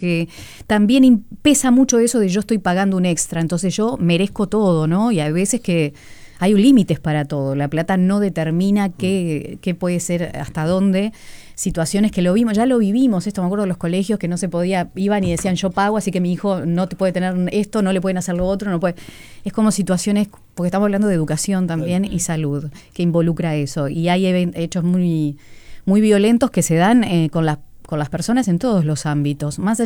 porque también pesa mucho eso de yo estoy pagando un extra, entonces yo merezco todo, ¿no? Y hay veces que hay límites para todo, la plata no determina qué puede ser, hasta dónde. Situaciones que ya lo vivimos, esto me acuerdo de los colegios que no se podía, iban y decían yo pago, así que mi hijo no te puede tener esto, no le pueden hacer lo otro, no puede. Es como situaciones, porque estamos hablando de educación también y salud, que involucra eso. Y hay hechos muy, muy violentos que se dan con las personas en todos los ámbitos, más allá